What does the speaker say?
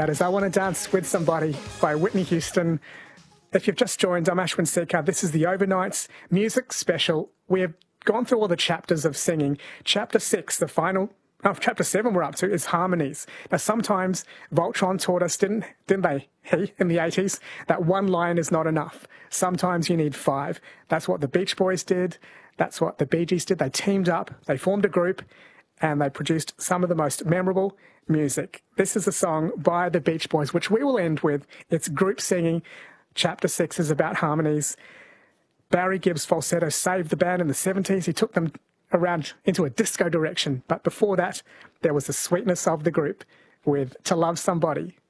That is I Want to Dance with Somebody by Whitney Houston. If you've just joined, I'm Ashwin Sekhar. This is the Overnights Music Special. We've gone through all the chapters of singing. Chapter 6, the final, Chapter 7 we're up to, is harmonies. Now, sometimes Voltron taught us, didn't they, in the 80s, that one line is not enough. Sometimes you need 5. That's what the Beach Boys did. That's what the Bee Gees did. They teamed up, they formed a group, and they produced some of the most memorable music. This is a song by the Beach Boys, which we will end with. It's group singing. Chapter 6 is about harmonies. Barry Gibb's falsetto saved the band in the 70s. He took them around into a disco direction. But before that, there was the sweetness of the group with To Love Somebody.